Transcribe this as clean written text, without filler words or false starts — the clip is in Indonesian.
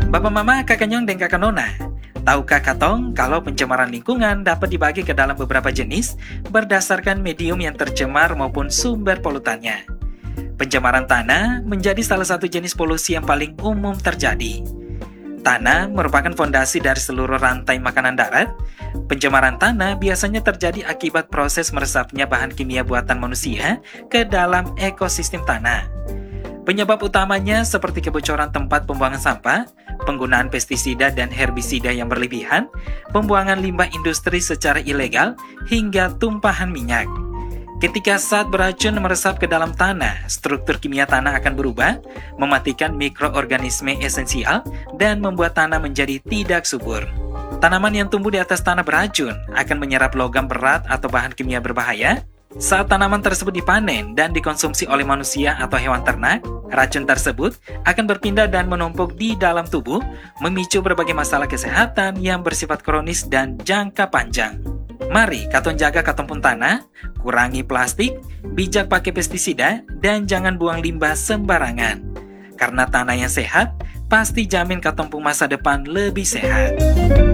Bapak Mama, Kakak Nyong, dan Kakak Nona, tahukah Katong kalau pencemaran lingkungan dapat dibagi ke dalam beberapa jenis berdasarkan medium yang tercemar maupun sumber polutannya? Pencemaran tanah menjadi salah satu jenis polusi yang paling umum terjadi. Tanah merupakan fondasi dari seluruh rantai makanan darat. Pencemaran tanah biasanya terjadi akibat proses meresapnya bahan kimia buatan manusia ke dalam ekosistem tanah. Penyebab utamanya seperti kebocoran tempat pembuangan sampah, penggunaan pestisida dan herbisida yang berlebihan, pembuangan limbah industri secara ilegal, hingga tumpahan minyak. Ketika zat beracun meresap ke dalam tanah, struktur kimia tanah akan berubah, mematikan mikroorganisme esensial, dan membuat tanah menjadi tidak subur. Tanaman yang tumbuh di atas tanah beracun akan menyerap logam berat atau bahan kimia berbahaya. Saat tanaman tersebut dipanen dan dikonsumsi oleh manusia atau hewan ternak, racun tersebut akan berpindah dan menumpuk di dalam tubuh, memicu berbagai masalah kesehatan yang bersifat kronis dan jangka panjang. Mari katong jaga katong pun tanah, kurangi plastik, bijak pakai pestisida, dan jangan buang limbah sembarangan. Karena tanah yang sehat pasti jamin katong pun masa depan lebih sehat.